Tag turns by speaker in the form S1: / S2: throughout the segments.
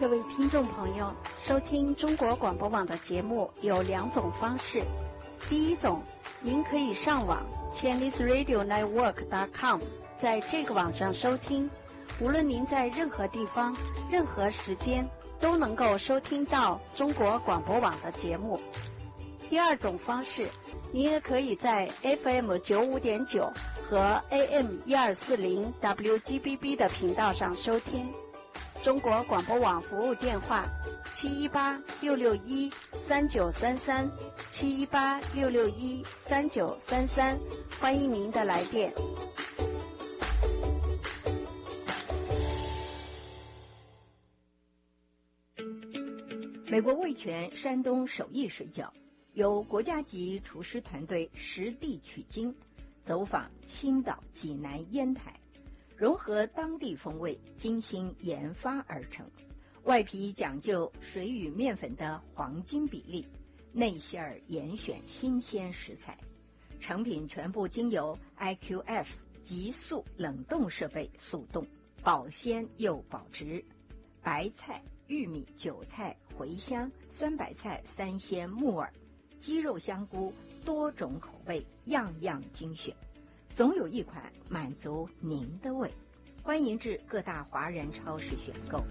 S1: 各位听众朋友，收听中国广播网的节目有两种方式。第一种，您可以上网 ChineseRadioNetwork.com， 在这个网上收听，无论您在任何地方、任何时间都能够收听到中国广播网的节目。第二种方式，您也可以在 FM95.9 和 AM1240 WGBB 的频道上收听。中国广播网服务电话718-661-3933 718-661-3933，欢迎您的来电。
S2: 美国味全山东手艺水饺由国家级厨师团队实地取经，走访青岛、济南、烟台，融合当地风味，精心研发而成。外皮讲究水与面粉的黄金比例，内馅儿严选新鲜食材，成品全部经由 IQF 急速冷冻设备速冻，保鲜又保值。白菜、玉米、韭菜、茴香、酸白菜、三鲜、木耳、鸡肉、香菇，多种口味，样样精选，总有一款满足您的胃。欢迎至各大华人超市选购。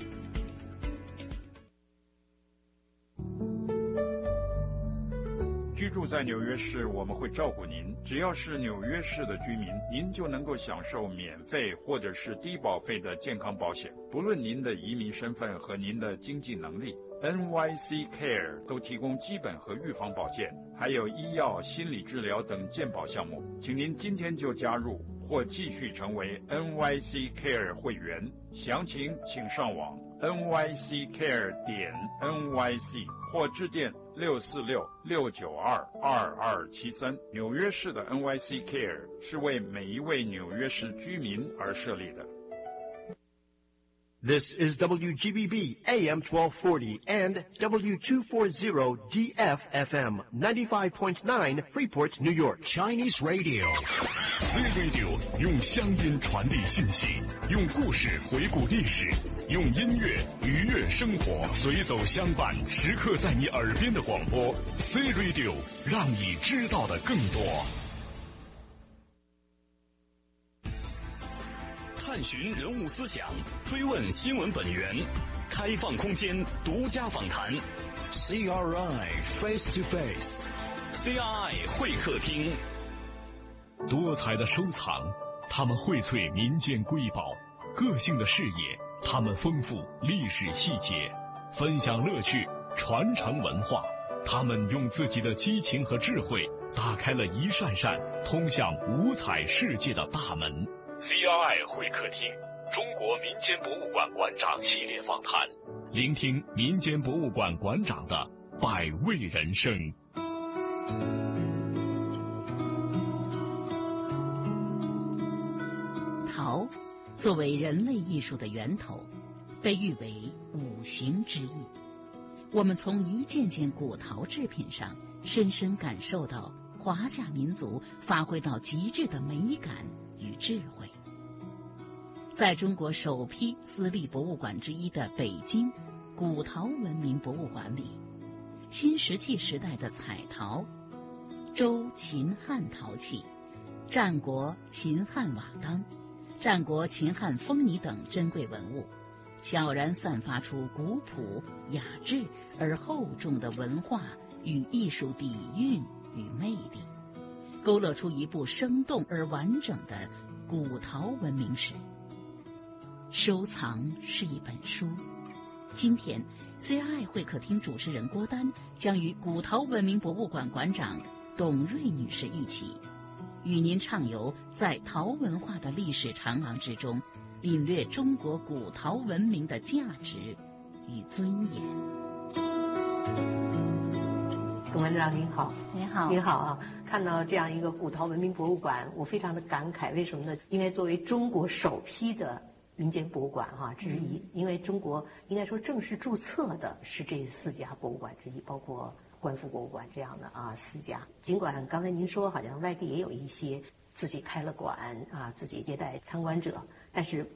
S3: 居住在纽约市，我们会照顾您。只要是纽约市的居民，您就能够享受免费或者是低保费的健康保险，不论您的移民身份和您的经济能力。NYC Care 都提供基本和预防保健，还有医药、心理治疗等健保项目。请您今天就加入或继续成为 NYC Care 会员，详情请上网 nyccare.nyc 或致电646-692-2273。纽约市的 NYC Care 是为每一位纽约市居民而设立的。
S4: This is WGBB AM 1240 and W240 DFFM 95.9 Freeport, New York.
S5: Chinese Radio. Z Radio 用乡音传递信息，用故事回顾历史，用音乐愉悦生活，随走相伴，时刻在你耳边的广播 Z Radio， 让你知道的更多。探寻人物思想，追问新闻本源，开放空间，独家访谈。CRI Face to Face， CRI 会客厅。多彩的收藏，他们荟萃民间瑰宝；个性的视野，他们丰富历史细节；分享乐趣，传承文化，他们用自己的激情和智慧，打开了一扇扇通向五彩世界的大门。CRI 会客厅，中国民间博物馆馆长系列访谈，聆听民间博物馆馆长的百味人生。
S6: 陶作为人类艺术的源头，被誉为五行之一。我们从一件件古陶制品上，深深感受到华夏民族发挥到极致的美感与智慧。在中国首批私立博物馆之一的北京古陶文明博物馆里，新石器时代的彩陶、周秦汉陶器、战国秦汉瓦当、战国秦汉风泥等珍贵文物，悄然散发出古朴雅致而厚重的文化与艺术底蕴与魅力，勾勒出一部生动而完整的古陶文明史。收藏是一本书。今天 CRI 会客厅主持人郭丹将与古陶文明博物馆馆长董瑞女士一起，与您畅游在陶文化的历史长廊之中，领略中国古陶文明的价值与尊严。
S7: 董馆长您好。
S1: 您好。
S7: 您好啊！看到这样一个古陶文明博物馆，我非常的感慨。为什么呢？因为作为中国首批的民间博物馆之一，因为中国应该说正式注册的是这4家博物馆之一，包括观复博物馆这样的4家。尽管刚才您说好像外地也有一些自己开了馆自己接待参观者，但是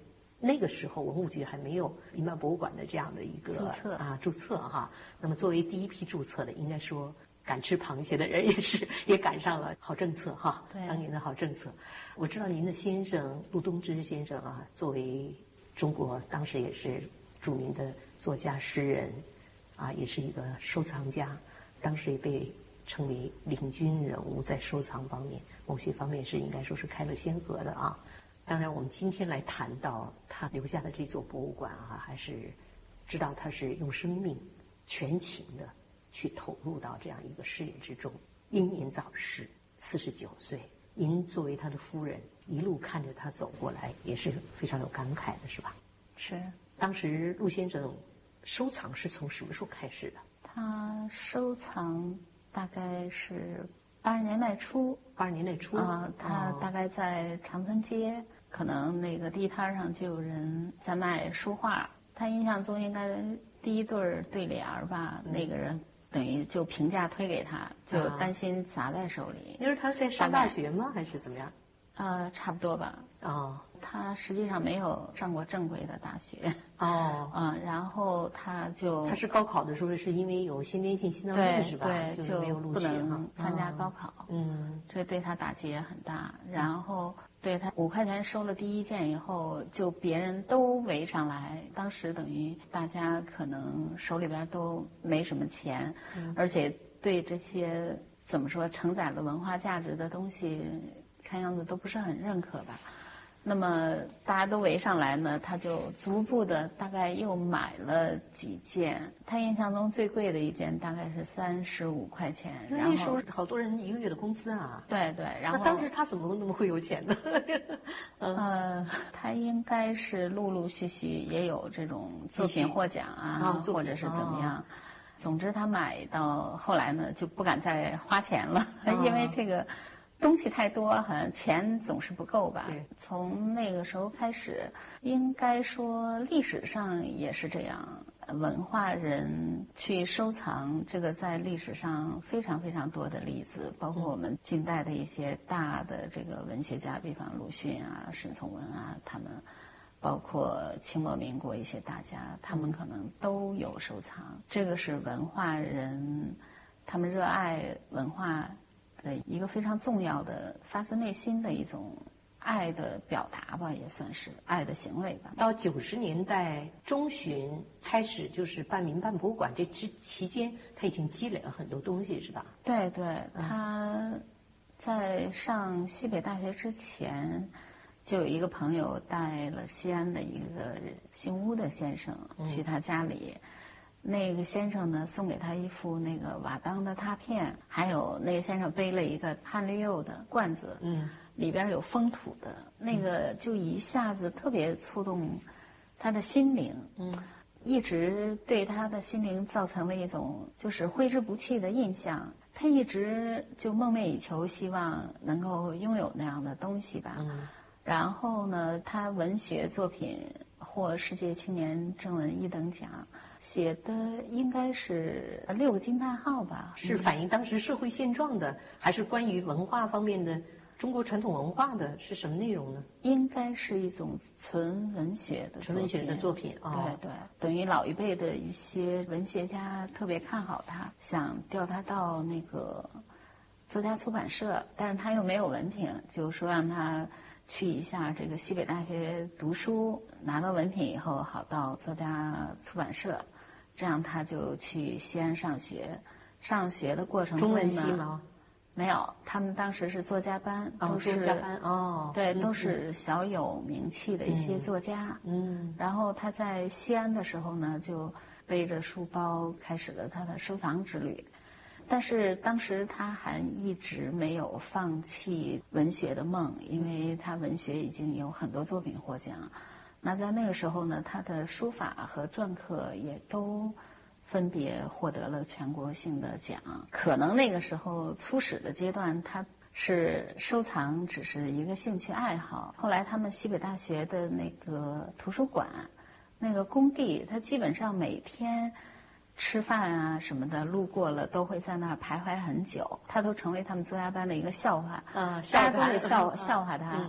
S7: 那个时候文物局还没有民办博物馆的这样的一个注册哈。那么作为第一批注册的，应该说敢吃螃蟹的人也赶上了好政策哈，当年的好政策。我知道您的先生陆东之先生啊，作为中国当时也是著名的作家诗人啊，也是一个收藏家，当时也被称为领军人物，在收藏方面某些方面是应该说是开了先河的啊。当然我们今天来谈到他留下的这座博物馆啊，还是知道他是用生命全情的去投入到这样一个事业之中。英年早逝，49岁，您作为他的夫人，一路看着他走过来，也是非常有感慨的，是吧？
S8: 是。
S7: 当时陆先生收藏是从什么时候开始的？
S8: 他收藏大概是80年代初。
S7: 80年代初
S8: 啊，他大概在长春街，可能那个地摊上就有人在卖书画。他印象中应该第一对联吧，那个人等于就评价推给他，就担心砸在手里。
S7: 那时候他在上大学吗？还是怎么样？
S8: 差不多吧。他实际上没有上过正规的大学。然后他
S7: 是高考的时候是因为有先天性心脏病是吧？
S8: 对，
S7: 就没有录取，
S8: 不能参加高考。这对他打击也很大。然后对他5块钱收了第一件以后，就别人都围上来。当时等于大家可能手里边都没什么钱，而且对这些怎么说承载了文化价值的东西，看样子都不是很认可吧。那么大家都围上来呢，他就逐步的大概又买了几件。他印象中最贵的一件大概是35块钱。
S7: 那时候好多人一个月的工资啊。
S8: 对，然后。
S7: 那当时他怎么那么会有钱呢？
S8: 他应该是陆陆续续也有这种作品获奖啊，或者是怎么样。总之他买到后来呢就不敢再花钱了，因为这个东西太多，好像钱总是不够吧。从那个时候开始，应该说历史上也是这样，文化人去收藏，这个在历史上非常非常多的例子，包括我们近代的一些大的这个文学家，比方鲁迅啊、沈从文啊，他们包括清末民国一些大家，他们可能都有收藏。这个是文化人他们热爱文化的一个非常重要的发自内心的一种爱的表达吧，也算是爱的行为吧。
S7: 到90年代中旬开始就是办民办博物馆，这期间他已经积累了很多东西，是吧？
S8: 对，他在上西北大学之前，就有一个朋友带了西安的一个姓乌的先生去他家里。那个先生呢送给他一副那个瓦当的拓片，还有那个先生背了一个汉绿釉的罐子，里边有封土的，那个就一下子特别触动他的心灵，一直对他的心灵造成了一种就是挥之不去的印象。他一直就梦寐以求，希望能够拥有那样的东西吧。然后呢，他文学作品获世界青年正文1等奖，写的应该是6个惊叹号吧。
S7: 是反映当时社会现状的，还是关于文化方面的中国传统文化的，是什么内容呢？
S8: 应该是一种纯文学的作品。对，等于老一辈的一些文学家特别看好他，想调他到那个作家出版社，但是他又没有文凭，就说让他去一下这个西北大学读书，拿到文凭以后好到作家出版社，这样他就去西安上学。上学的过程中呢，
S7: 中文系吗？
S8: 没有，他们当时是作家班，都是
S7: 作家班
S8: 对，都是小有名气的一些作家。然后他在西安的时候呢，就背着书包开始了他的收藏之旅。但是当时他还一直没有放弃文学的梦，因为他文学已经有很多作品获奖。那在那个时候呢，他的书法和篆刻也都分别获得了全国性的奖。可能那个时候初始的阶段，他是收藏只是一个兴趣爱好。后来他们西北大学的那个图书馆那个工地，他基本上每天吃饭啊什么的，路过了都会在那儿徘徊很久，他都成为他们作家班的一个笑话。大家都会笑话他。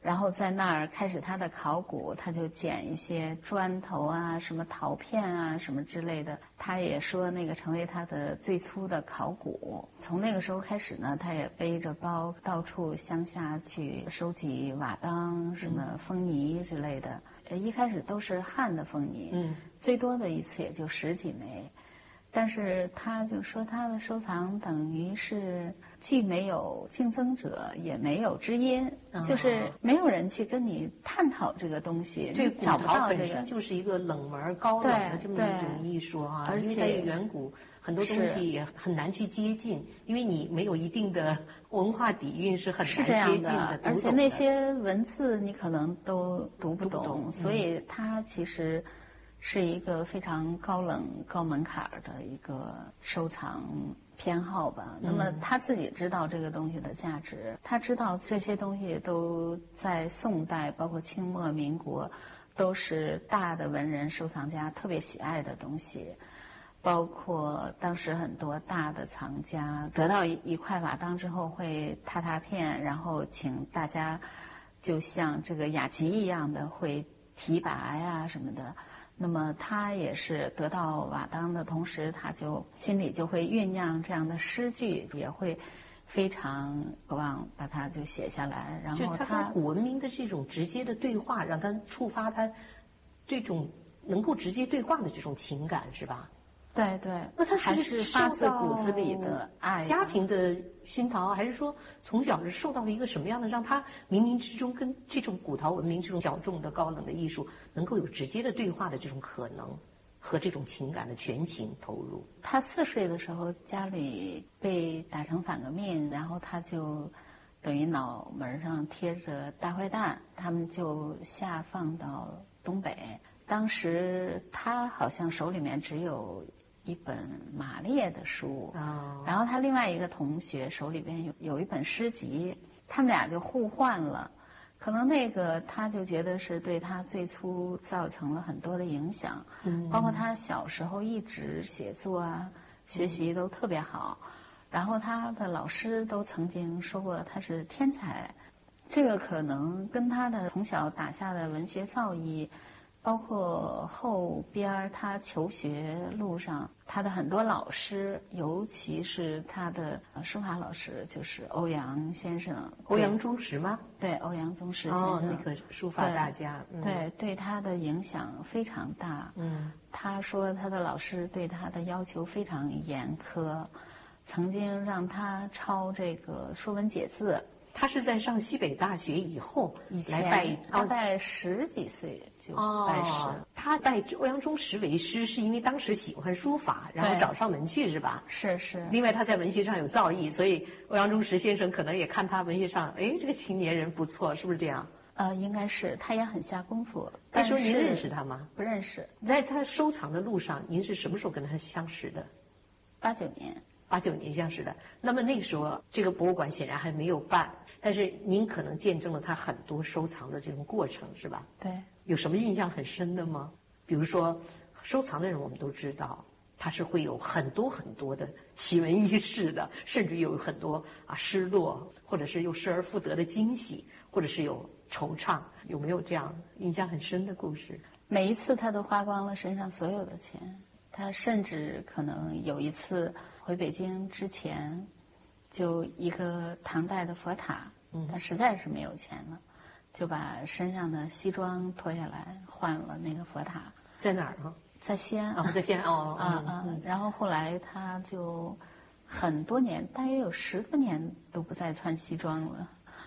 S8: 然后在那儿开始他的考古，他就捡一些砖头啊、什么陶片啊、什么之类的。他也说那个成为他的最初的考古。从那个时候开始呢，他也背着包到处乡下去收集瓦当、什么风泥之类的。一开始都是汉的风泥，最多的一次也就10几枚。但是他就说他的收藏等于是既没有竞争者，也没有知音，就是没有人去跟你探讨这个东西，
S7: 这
S8: 找不到这个。
S7: 本身就是一个冷门高冷的这么一种艺术啊，
S8: 而且
S7: 因为在远古很多东西也很难去接近，因为你没有一定的文化底蕴是很难接近的。
S8: 而且那些文字你可能都读不懂，所以它其实是一个非常高冷、高门槛的一个收藏偏好吧。那么他自己知道这个东西的价值，他知道这些东西都在宋代，包括清末民国，都是大的文人收藏家特别喜爱的东西。包括当时很多大的藏家得到一块瓦当之后会拓片，然后请大家就像这个雅集一样的会提拔呀什么的。那么他也是得到瓦当的同时，他就心里就会酝酿这样的诗句，也会非常渴望把它就写下来。然后
S7: 他跟古文明的这种直接的对话，让他触发他这种能够直接对话的这种情感，是吧？
S8: 对对，
S7: 那他
S8: 还是发自骨子里的爱，
S7: 家庭的熏陶，还是说从小是受到了一个什么样的，让他冥冥之中跟这种古陶文明这种小众的高冷的艺术能够有直接的对话的这种可能和这种情感的全情投入？
S8: 他4岁的时候，家里被打成反革命，然后他就等于脑门上贴着大坏蛋，他们就下放到东北。当时他好像手里面只有一本马列的书，然后他另外一个同学手里边有一本诗集，他们俩就互换了。可能那个他就觉得是对他最初造成了很多的影响，包括他小时候一直写作啊，学习都特别好，然后他的老师都曾经说过他是天才。这个可能跟他的从小打下的文学造诣，包括后边他求学路上他的很多老师，尤其是他的书法老师，就是欧阳先生。
S7: 欧阳中石吗？
S8: 对，欧阳中石先生，
S7: 那个书法大家。
S8: 对他的影响非常大。他说他的老师对他的要求非常严苛，曾经让他抄这个《说文解字》。
S7: 他是在上西北大学以后来拜，
S8: 大概10几岁就拜师。
S7: 他拜欧阳中石为师，是因为当时喜欢书法，然后找上门去，是吧？
S8: 是。
S7: 另外他在文学上有造诣，所以欧阳中石先生可能也看他文学上，这个青年人不错，是不是这样？
S8: 应该是，他也很下功夫。
S7: 那时候您认识他吗？
S8: 不认识。
S7: 在他收藏的路上，您是什么时候跟他相识的
S8: ？89年。
S7: 89年相识的。那么那个时候，这个博物馆显然还没有办，但是您可能见证了他很多收藏的这种过程，是吧？
S8: 对。
S7: 有什么印象很深的吗？比如说，收藏的人我们都知道，他是会有很多很多的奇闻异事的，甚至有很多失落，或者是又失而复得的惊喜，或者是有惆怅。有没有这样印象很深的故事？
S8: 每一次他都花光了身上所有的钱，他甚至可能有一次回北京之前，就一个唐代的佛塔，他实在是没有钱了，就把身上的西装脱下来换了那个佛塔。
S7: 在哪儿呢？
S8: 在西安。
S7: 在西安。
S8: 然后后来他就很多年，大约有10多年都不再穿西装了。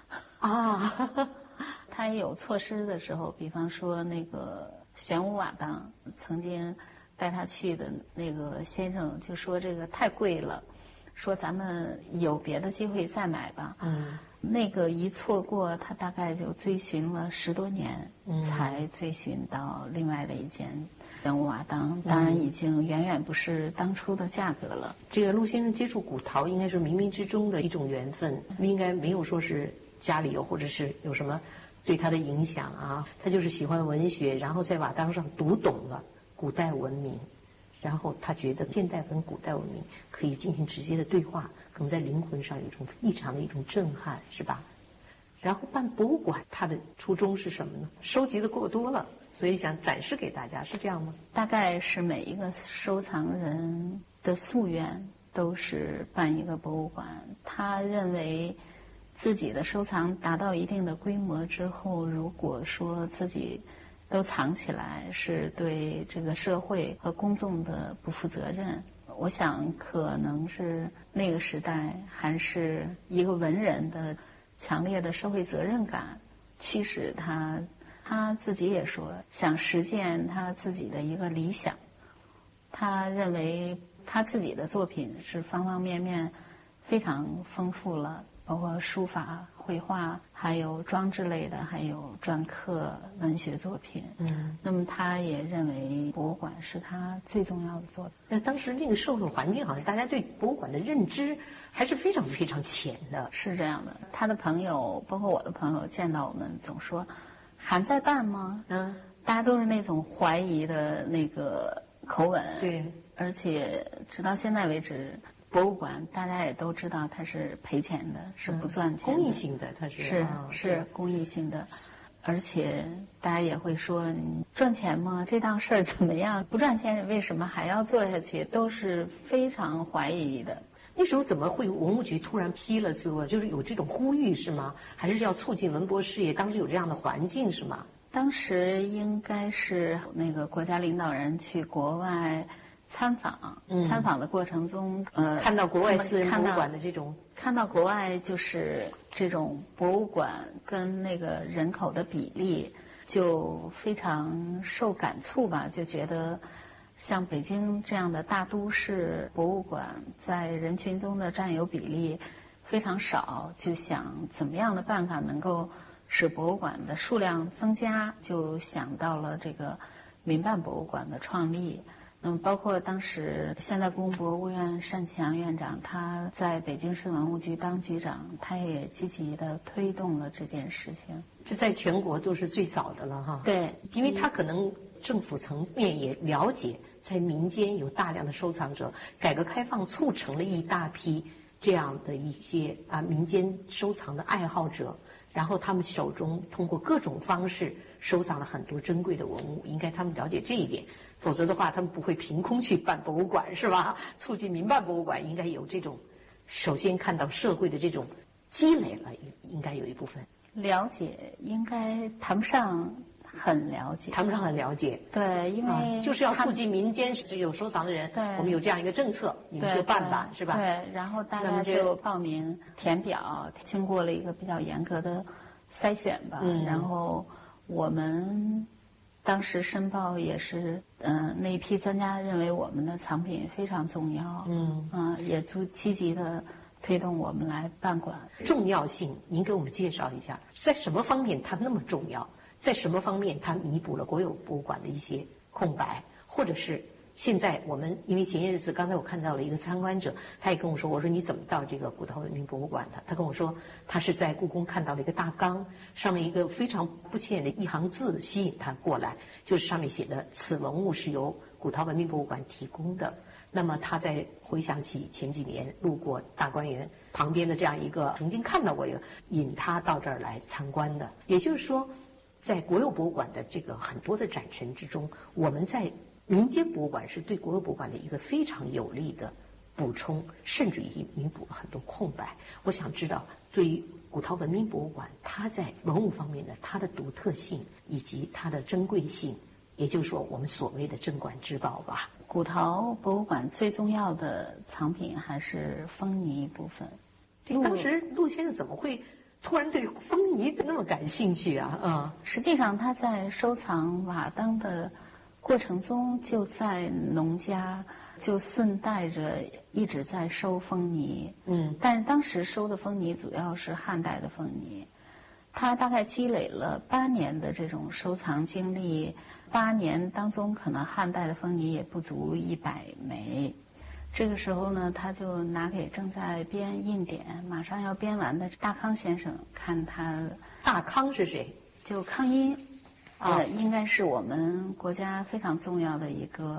S8: 他也有错失的时候，比方说那个玄武瓦当，曾经带他去的那个先生就说这个太贵了，说咱们有别的机会再买吧。那个一错过，他大概就追寻了10多年，才追寻到另外的一件玄武瓦当，当然已经远远不是当初的价格了。
S7: 这个陆先生接触古陶应该是冥冥之中的一种缘分，应该没有说是家里有或者是有什么对他的影响啊，他就是喜欢文学，然后在瓦当上读懂了古代文明，然后他觉得现代跟古代文明可以进行直接的对话，可能在灵魂上有一种异常的一种震撼，是吧？ 然后办博物馆，它的初衷是什么呢？收集的过多了，所以想展示给大家，是这样吗？
S8: 大概是每一个收藏人的夙愿都是办一个博物馆。他认为自己的收藏达到一定的规模之后，如果说自己都藏起来，是对这个社会和公众的不负责任。我想可能是那个时代还是一个文人的强烈的社会责任感驱使他自己也说想实践他自己的一个理想。他认为他自己的作品是方方面面非常丰富了，包括书法、绘画，还有装置类的，还有篆刻、文学作品。那么他也认为博物馆是他最重要的作品。
S7: 那当时那个社会环境，好像大家对博物馆的认知还是非常非常浅的。
S8: 是这样的，他的朋友，包括我的朋友，见到我们总说还在办吗？大家都是那种怀疑的那个口吻。
S7: 对，
S8: 而且直到现在为止，博物馆大家也都知道它是赔钱的，是不赚钱的，
S7: 公益性的，它
S8: 是公益性的。而且大家也会说，赚钱吗？这档事儿怎么样？不赚钱为什么还要做下去？都是非常怀疑的。
S7: 那时候怎么会文物局突然批了字？就是有这种呼吁是吗？还是要促进文博事业？当时有这样的环境是吗？
S8: 当时应该是那个国家领导人去国外参访，参访的过程中，
S7: 看到国外私人博物馆的这种，
S8: 看到国外就是这种博物馆跟那个人口的比例，就非常受感触吧，就觉得像北京这样的大都市，博物馆在人群中的占有比例非常少，就想怎么样的办法能够使博物馆的数量增加，就想到了这个民办博物馆的创立。包括当时现代故宫博物院单霁阳院长，他在北京市文物局当局长，他也积极的推动了这件事情。
S7: 这在全国都是最早的了哈。
S8: 对，
S7: 因为他可能政府层面也了解，在民间有大量的收藏者，改革开放促成了一大批这样的一些民间收藏的爱好者，然后他们手中通过各种方式收藏了很多珍贵的文物，应该他们了解这一点。否则的话，他们不会凭空去办博物馆，是吧？促进民办博物馆应该有这种，首先看到社会的这种积累了，应该有一部分
S8: 了解，应该谈不上很了解，
S7: 谈不上很了解。
S8: 对，因为
S7: 就是要促进民间有收藏的人，我们有这样一个政策，你们就办吧，是吧？
S8: 对，然后大家就报名填表，经过了一个比较严格的筛选吧，然后我们当时申报也是，那一批专家认为我们的藏品非常重要，也积极的推动我们来办馆。
S7: 重要性，您给我们介绍一下，在什么方面它那么重要？在什么方面它弥补了国有博物馆的一些空白，或者是现在我们因为前些日子，刚才我看到了一个参观者，他也跟我说，我说你怎么到这个古陶文明博物馆的？他跟我说，他是在故宫看到了一个大纲，上面一个非常不起眼的一行字吸引他过来，就是上面写的此文物是由古陶文明博物馆提供的。那么他在回想起前几年路过大观园旁边的这样一个曾经看到过一个引他到这儿来参观的，也就是说，在国有博物馆的这个很多的展陈之中，我们在民间博物馆是对国有博物馆的一个非常有力的补充，甚至于弥补了很多空白。我想知道，对于古陶文明博物馆，它在文物方面的它的独特性以及它的珍贵性，也就是说我们所谓的镇馆之宝吧。
S8: 古陶博物馆最重要的藏品还是风泥部分。
S7: 当时陆先生怎么会突然对风泥那么感兴趣啊？
S8: 实际上他在收藏瓦当的过程中，就在农家就顺带着一直在收风泥，但是当时收的风泥主要是汉代的风泥，他大概积累了8年的这种收藏经历，8年当中可能汉代的风泥也不足100枚。这个时候呢，他就拿给正在编印典、马上要编完的大康先生看他。
S7: 大康是谁？
S8: 就康因。应该是我们国家非常重要的一个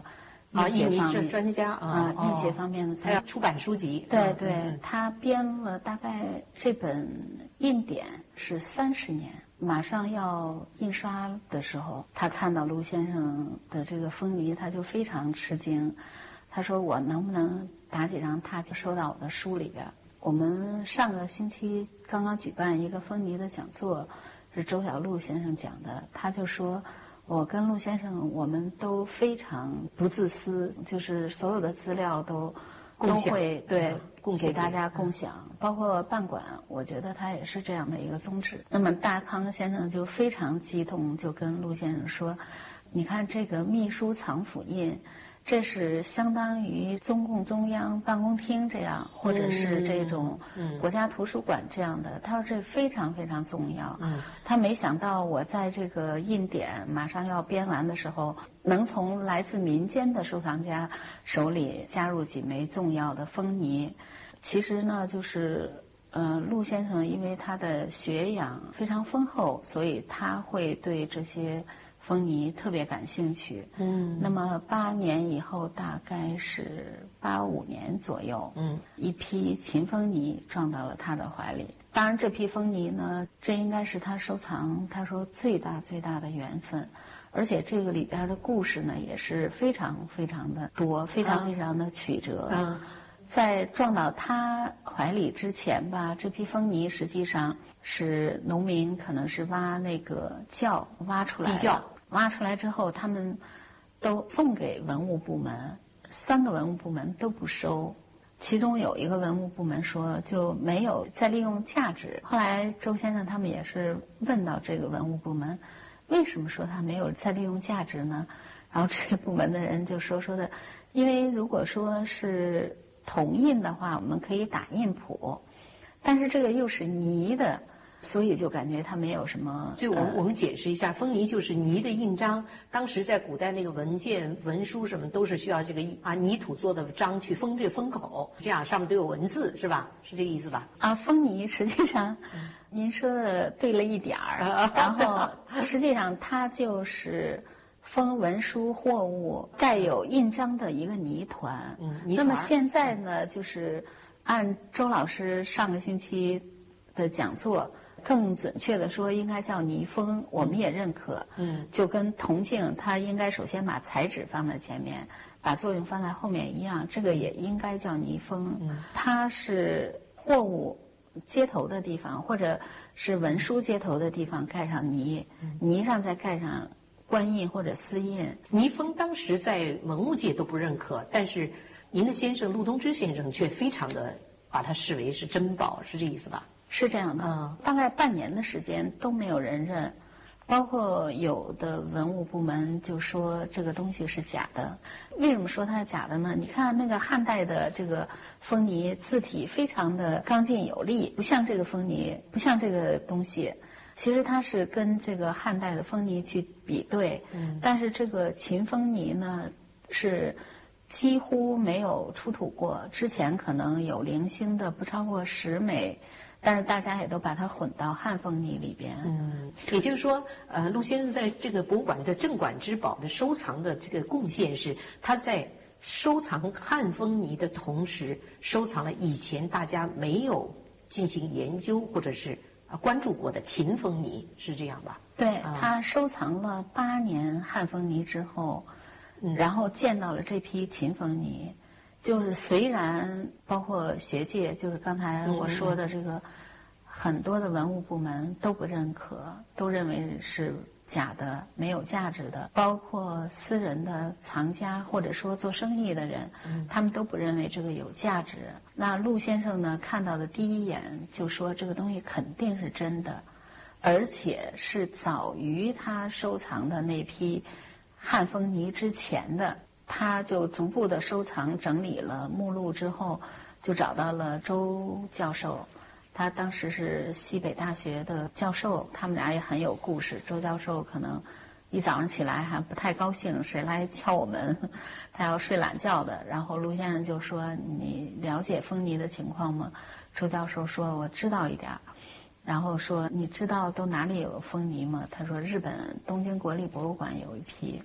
S8: 医学方面
S7: 专家啊，
S8: 医学方面的，
S7: 还要出版书籍。
S8: 对对，他编了大概这本印典是30年，马上要印刷的时候，他看到陆先生的这个风泥，他就非常吃惊。他说：“我能不能打几张拓片收到我的书里边？”我们上个星期刚刚举办一个风泥的讲座，是周小璐先生讲的。他就说，我跟陆先生我们都非常不自私，就是所有的资料都会对给大家共享，包括办馆，我觉得他也是这样的一个宗旨。那么大康先生就非常激动，就跟陆先生说：“你看这个秘书藏府印。”这是相当于中共中央办公厅这样，或者是这种国家图书馆这样的。他说这非常非常重要。他没想到我在这个印典马上要编完的时候，能从来自民间的收藏家手里加入几枚重要的风泥。其实呢，就是陆先生因为他的学养非常丰厚，所以他会对这些风泥特别感兴趣。那么8年以后，大概是85年左右，一批秦风泥撞到了他的怀里。当然这批风泥呢，这应该是他收藏他说最大的缘分，而且这个里边的故事呢也是非常非常的多，非常非常的曲折。在撞到他怀里之前吧，这批风泥实际上是农民可能是挖那个窖挖出来的，挖出来之后他们都送给文物部门，3个文物部门都不收，其中有一个文物部门说就没有再利用价值。后来周先生他们也是问到这个文物部门，为什么说它没有再利用价值呢？然后这个部门的人就说的，因为如果说是铜印的话，我们可以打印谱，但是这个又是泥的，所以就感觉它没有什么。
S7: 所以我们解释一下，风泥就是泥的印章。当时在古代那个文件、文书什么都是需要这个泥土做的章去封这个封口，这样上面都有文字，是吧？是这个意思吧？
S8: 风泥实际上，您说的对了一点儿，然后实际上它就是封文书货物带有印章的一个泥团。那么现在呢，就是按周老师上个星期的讲座，更准确的说应该叫泥封，我们也认可。就跟铜镜它应该首先把材质放在前面，把作用放在后面一样，这个也应该叫泥封。它是货物接头的地方，或者是文书接头的地方盖上泥，泥上再盖上官印或者丝印。
S7: 泥封当时在文物界都不认可，但是您的先生陆东之先生却非常的把它视为是珍宝，是这意思吧？
S8: 是这样的，大概半年的时间都没有人认，包括有的文物部门就说这个东西是假的。为什么说它是假的呢？你看那个汉代的这个风泥字体非常的刚劲有力，不像这个风泥，不像这个东西。其实它是跟这个汉代的风泥去比对，但是这个秦风泥呢是几乎没有出土过，之前可能有零星的不超过10枚，但是大家也都把它混到汉风泥里边。
S7: 也就是说，陆先生在这个博物馆的镇馆之宝的收藏的这个贡献是，他在收藏汉风泥的同时，收藏了以前大家没有进行研究或者是关注过的秦风泥，是这样吧？
S8: 对，他收藏了8年汉风泥之后，然后见到了这批秦风泥。就是虽然包括学界，就是刚才我说的这个很多的文物部门都不认可，都认为是假的，没有价值的，包括私人的藏家或者说做生意的人，他们都不认为这个有价值。那陆先生呢，看到的第一眼就说这个东西肯定是真的，而且是早于他收藏的那批汉风泥之前的。他就逐步的收藏整理了目录之后，就找到了周教授，他当时是西北大学的教授，他们俩也很有故事。周教授可能一早上起来还不太高兴，谁来敲我门，他要睡懒觉的。然后陆先生就说：“你了解风泥的情况吗？”周教授说：“我知道一点。”然后说：“你知道都哪里有风泥吗？”他说：“日本东京国立博物馆有一批。”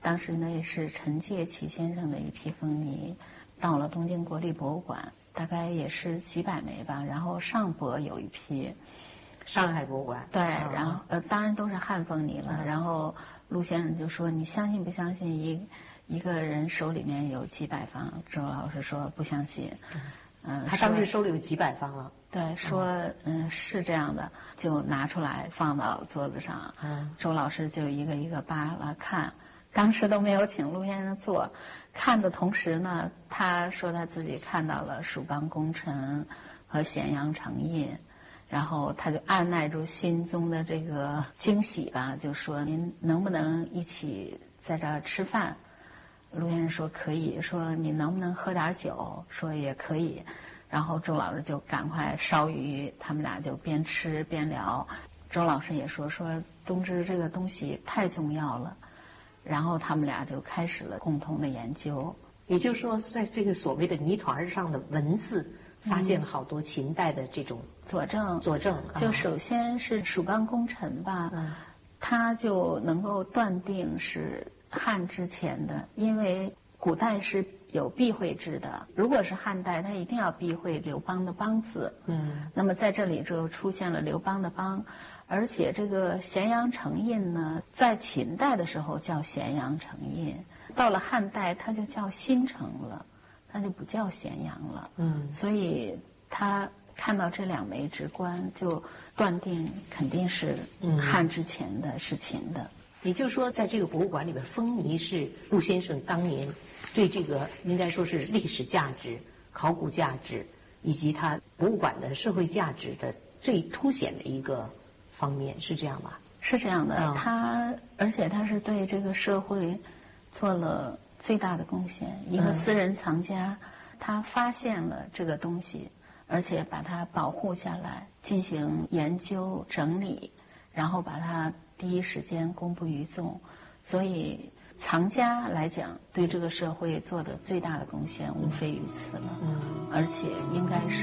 S8: 当时呢也是陈介祺先生的一批蜂泥到了东京国立博物馆，大概也是几百枚吧，然后上博有一批，
S7: 上海博物馆
S8: 对，然后当然都是汉蜂泥了，然后陆先生就说你相信不相信一个人手里面有几百方？周老师说不相信。
S7: 他当时手里有几百方了。
S8: 对，说是这样的，就拿出来放到桌子上。周老师就一个一个扒拉看，当时都没有请陆先生做。看的同时呢，他说他自己看到了蜀邦功臣和咸阳城印，然后他就按耐住心中的这个惊喜吧，就说您能不能一起在这儿吃饭？陆先生说可以，说你能不能喝点酒？说也可以。然后周老师就赶快烧鱼，他们俩就边吃边聊。周老师也说冬至这个东西太重要了，然后他们俩就开始了共同的研究。
S7: 也就是说，在这个所谓的泥团上的文字，发现了好多秦代的这种
S8: 佐证。就首先是蜀邦功臣吧，他就能够断定是汉之前的，因为古代是有避讳制的，如果是汉代，他一定要避讳刘邦的邦字。那么在这里就出现了刘邦的邦，而且这个咸阳城印呢，在秦代的时候叫咸阳城印，到了汉代它就叫新城了，它就不叫咸阳了。所以他看到这两枚直观，就断定肯定是汉之前的，是秦的。
S7: 也就是说，在这个博物馆里边，蜂泥是陆先生当年对这个应该说是历史价值、考古价值以及它博物馆的社会价值的最凸显的一个方面，是这样吧？
S8: 是这样的，而且他是对这个社会做了最大的贡献。一个私人藏家，他发现了这个东西，而且把它保护下来，进行研究整理，然后把它第一时间公布于众，所以藏家来讲，对这个社会做的最大的贡献无非于此了。而且应该是